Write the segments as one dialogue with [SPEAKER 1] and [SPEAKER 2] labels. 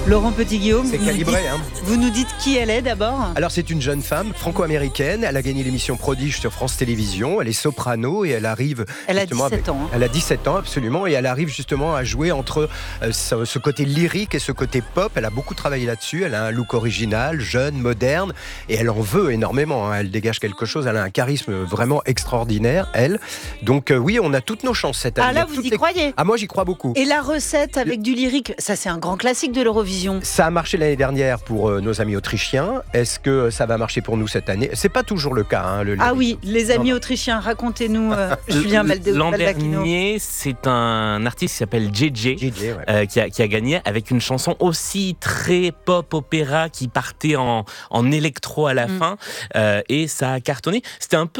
[SPEAKER 1] Laurent Petit-Guillaume,
[SPEAKER 2] C'est calibré.
[SPEAKER 1] vous nous dites qui elle est d'abord ?
[SPEAKER 2] Alors c'est une jeune femme franco-américaine. Elle a gagné l'émission Prodige sur France Télévisions. Elle est soprano et elle arrive...
[SPEAKER 1] Elle a 17 ans.
[SPEAKER 2] Elle a 17 ans, absolument. Et elle arrive justement à jouer entre ce côté lyrique et ce côté pop. Elle a beaucoup travaillé là-dessus. Elle a un look original, jeune, moderne. Et elle en veut énormément. Elle dégage quelque chose. Elle a un charisme vraiment extraordinaire, elle. Donc oui, on a toutes nos chances cette année.
[SPEAKER 1] Ah là, vous y croyez ?
[SPEAKER 2] Ah, moi j'y crois beaucoup.
[SPEAKER 1] Et la recette avec du lyrique, ça c'est un grand classique de l'Eurovision.
[SPEAKER 2] Ça a marché l'année dernière pour nos amis autrichiens. Est-ce que ça va marcher pour nous cette année ? C'est pas toujours le cas. Le
[SPEAKER 1] ah oui, les amis autrichiens, racontez-nous, Julien Baldacchino.
[SPEAKER 3] L'an dernier, c'est un artiste qui s'appelle JJ, qui a gagné avec une chanson aussi très pop-opéra qui partait en électro à la fin, et ça a cartonné. C'était un peu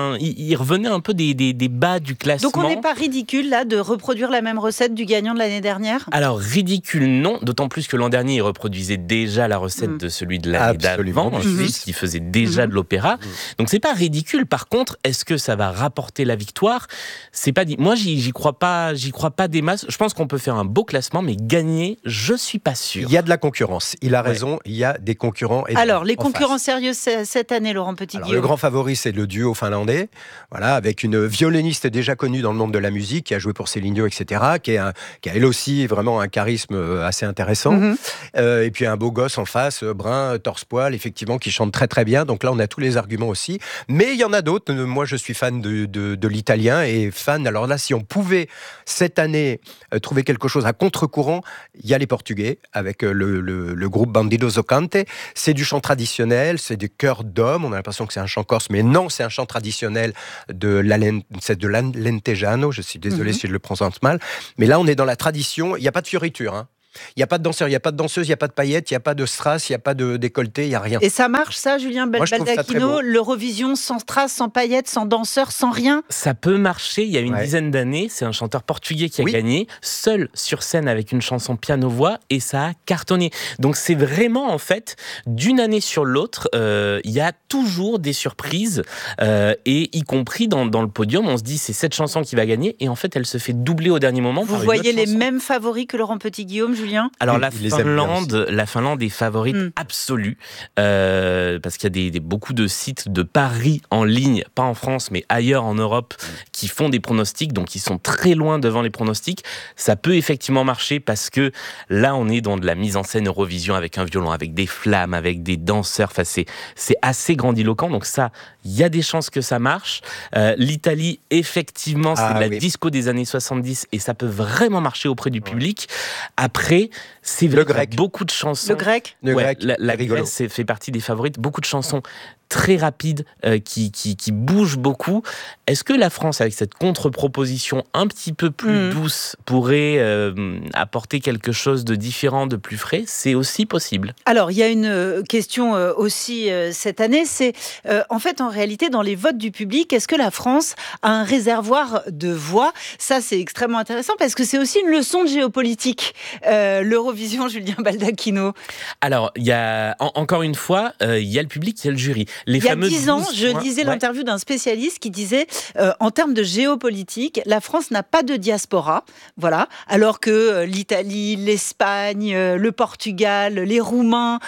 [SPEAKER 3] il revenait un peu des bas du classement.
[SPEAKER 1] Donc on n'est pas ridicule là de reproduire la même recette du gagnant de l'année dernière ?
[SPEAKER 3] Alors ridicule non, d'autant plus que l'an dernier il reproduisait déjà la recette de celui de l'année d'avant, qui faisait déjà de l'opéra. Donc c'est pas ridicule. Par contre, est-ce que ça va rapporter la victoire ? C'est pas dit. Moi j'y crois pas des masses. Je pense qu'on peut faire un beau classement, mais gagner, je suis pas sûr.
[SPEAKER 2] Il y a de la concurrence. Il a raison. Il y a des concurrents.
[SPEAKER 1] Alors les concurrents sérieux cette année, Laurent Petit-Guillaume.
[SPEAKER 2] Le grand favori, c'est le duo finlandais, voilà, avec une violoniste déjà connue dans le monde de la musique, qui a joué pour Céline Dion, etc., qui a elle aussi vraiment un charisme assez intéressant. Et puis un beau gosse en face, brun, torse-poil, effectivement, qui chante très très bien. Donc là, on a tous les arguments aussi. Mais il y en a d'autres. Moi, je suis fan de l'italien et fan. Alors là, si on pouvait cette année trouver quelque chose à contre-courant, il y a les Portugais avec le groupe Bandido Zocante. C'est du chant traditionnel, c'est du chœur d'homme. On a l'impression que c'est un chant corse, mais non, c'est un chant traditionnel de l'Alentejano. Je suis désolé si je le prononce mal. Mais là, on est dans la tradition. Il n'y a pas de fioriture, Il n'y a pas de danseur, il n'y a pas de danseuse, il n'y a pas de paillettes, il n'y a pas de strass, il n'y a pas de décolleté, il n'y a rien.
[SPEAKER 1] Et ça marche ça, Julien Baldacchino, l'Eurovision sans strass, sans paillettes, sans danseur, sans rien ?
[SPEAKER 3] Ça peut marcher, il y a une dizaine d'années, c'est un chanteur portugais qui a gagné, seul sur scène avec une chanson piano-voix, et ça a cartonné. Donc c'est vraiment en fait, d'une année sur l'autre, il y a toujours des surprises, et y compris dans le podium, on se dit c'est cette chanson qui va gagner, et en fait elle se fait doubler au dernier moment.
[SPEAKER 1] Vous voyez les mêmes favoris que Laurent Petit-Guillaume, Julien ?
[SPEAKER 3] Alors la Finlande est favorite absolue, parce qu'il y a beaucoup de sites de paris en ligne, pas en France mais ailleurs en Europe, qui font des pronostics, donc ils sont très loin devant les pronostics. Ça peut effectivement marcher parce que là on est dans de la mise en scène Eurovision avec un violon, avec des flammes, avec des danseurs, enfin, c'est assez grandiloquent, donc ça, il y a des chances que ça marche. L'Italie, effectivement, c'est de la disco des années 70 et ça peut vraiment marcher auprès du public. Après, c'est vrai qu'il y a beaucoup de chansons.
[SPEAKER 1] Le grec ?
[SPEAKER 3] La Grèce fait partie des favorites. Beaucoup de chansons très rapides qui bougent beaucoup. Est-ce que la France, avec cette contre-proposition un petit peu plus douce, pourrait apporter quelque chose de différent, de plus frais ? C'est aussi possible.
[SPEAKER 1] Alors, il y a une question aussi cette année, c'est en fait, en réalité, dans les votes du public, est-ce que la France a un réservoir de voix ? Ça, c'est extrêmement intéressant parce que c'est aussi une leçon de géopolitique, l'Eurovision, Julien Baldacchino.
[SPEAKER 3] Alors, il y a, encore une fois, il y a le public, il y a le jury.
[SPEAKER 1] Il y a 10 ans, je lisais l'interview d'un spécialiste qui disait, en termes de géopolitique, la France n'a pas de diaspora, voilà, alors que l'Italie, l'Espagne, le Portugal, les Roumains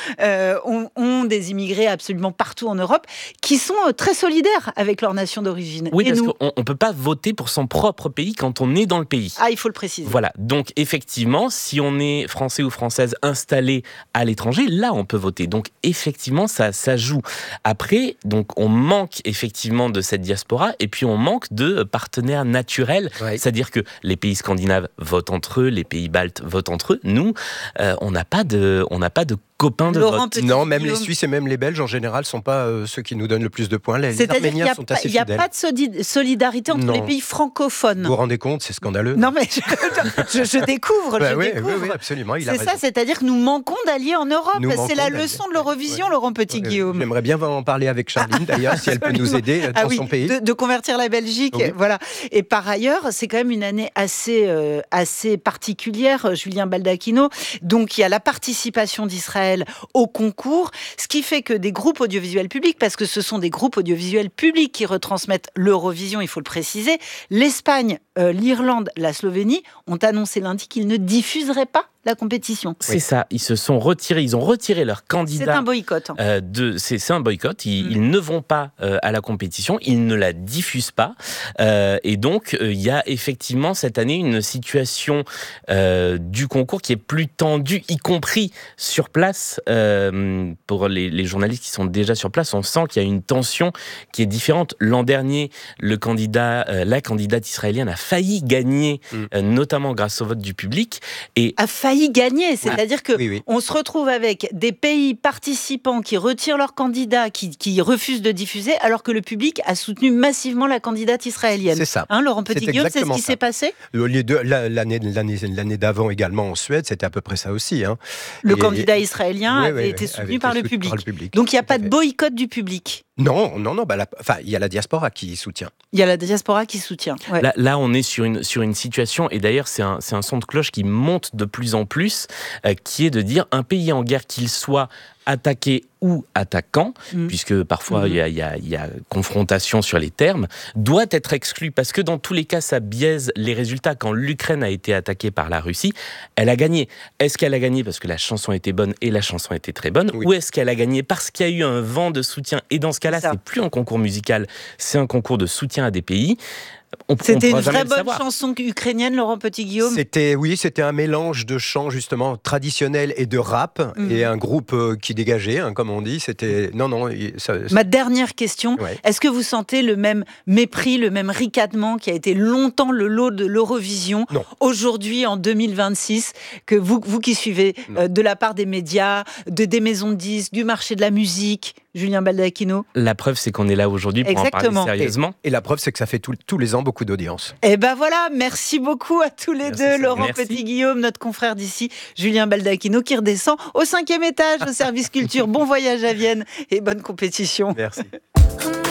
[SPEAKER 1] ont des immigrés absolument partout en Europe qui sont très solidaires avec leur nation d'origine.
[SPEAKER 3] Oui, parce qu'on ne peut pas voter pour son propre pays quand on est dans le pays.
[SPEAKER 1] Ah, il faut le préciser.
[SPEAKER 3] Voilà, donc effectivement, si on est français ou française installé à l'étranger, là on peut voter. Donc effectivement, ça joue. Après, donc on manque effectivement de cette diaspora et puis on manque de partenaires naturels. C'est-à-dire que les pays scandinaves votent entre eux, les pays baltes votent entre eux. Nous, on n'a pas de copains de vote.
[SPEAKER 2] Non, même les Suisses et même les Belges en général sont pas ceux qui nous donnent le plus de points. Les Arméniens sont assez fidèles.
[SPEAKER 1] Il n'y a pas de solidarité entre les pays francophones.
[SPEAKER 2] Vous vous rendez compte, c'est scandaleux.
[SPEAKER 1] Non mais je découvre.
[SPEAKER 2] Oui, absolument.
[SPEAKER 1] C'est ça, c'est-à-dire que nous manquons d'alliés en Europe. C'est la leçon de l'Eurovision, Laurent Petit-Guillaume.
[SPEAKER 2] J'aimerais bien en parler avec Charline d'ailleurs, si elle peut nous aider dans son pays.
[SPEAKER 1] De convertir la Belgique, voilà. Et par ailleurs, c'est quand même une année assez particulière, Julien Baldacchino. Donc il y a la participation d'Israël au concours, ce qui fait que des groupes audiovisuels publics, parce que ce sont des groupes audiovisuels publics qui retransmettent l'Eurovision, il faut le préciser, l'Espagne l'Irlande, la Slovénie ont annoncé lundi qu'ils ne diffuseraient pas la compétition.
[SPEAKER 3] C'est ça, ils se sont retirés, ils ont retiré leur candidat.
[SPEAKER 1] C'est un boycott.
[SPEAKER 3] C'est un boycott, ils ne vont pas à la compétition, ils ne la diffusent pas. Et donc, il y a effectivement cette année une situation du concours qui est plus tendue, y compris sur place. Pour les journalistes qui sont déjà sur place, on sent qu'il y a une tension qui est différente. L'an dernier, la candidate israélienne a failli gagner, notamment grâce au vote du public. Et
[SPEAKER 1] a failli gagner, c'est-à-dire que on se retrouve avec des pays participants qui retirent leurs candidats, qui refusent de diffuser, alors que le public a soutenu massivement la candidate israélienne.
[SPEAKER 2] C'est ça.
[SPEAKER 1] Laurent Petit-Guillaume, c'est ce qui s'est passé ?
[SPEAKER 2] L'année d'avant également en Suède, c'était à peu près ça aussi.
[SPEAKER 1] Le candidat israélien avait été soutenu par le public. Donc il n'y a pas de boycott du public.
[SPEAKER 2] Non, il y a la diaspora qui soutient.
[SPEAKER 1] Il y a la diaspora qui soutient. Ouais.
[SPEAKER 3] Là, on est sur une situation, et d'ailleurs, c'est un son de cloche qui monte de plus en plus, qui est de dire un pays en guerre, qu'il soit attaqué ou attaquant, puisque parfois il y a confrontation sur les termes, doit être exclu, parce que dans tous les cas, ça biaise les résultats. Quand l'Ukraine a été attaquée par la Russie, elle a gagné. Est-ce qu'elle a gagné parce que la chanson était bonne, et la chanson était très bonne, ou est-ce qu'elle a gagné parce qu'il y a eu un vent de soutien? Et dans ce cas-là, c'est plus un concours musical, c'est un concours de soutien à des pays.
[SPEAKER 1] C'était une vraie bonne chanson ukrainienne, Laurent Petit-Guillaume.
[SPEAKER 2] C'était un mélange de chants justement traditionnels et de rap, et un groupe qui dégageait, comme on dit.
[SPEAKER 1] Ma dernière question, est-ce que vous sentez le même mépris, le même ricanement qui a été longtemps le lot de l'Eurovision, aujourd'hui en 2026, que vous qui suivez de la part des médias, des maisons de disques, du marché de la musique, Julien Baldacchino?
[SPEAKER 3] La preuve, c'est qu'on est là aujourd'hui pour en parler sérieusement.
[SPEAKER 2] Et la preuve, c'est que ça fait tous les ans beaucoup d'audience.
[SPEAKER 1] Et ben voilà, merci beaucoup à tous les deux. Laurent Petit-Guillaume, notre confrère d'ici, Julien Baldacchino, qui redescend au 5e étage au service culture. Bon voyage à Vienne et bonne compétition.
[SPEAKER 2] Merci.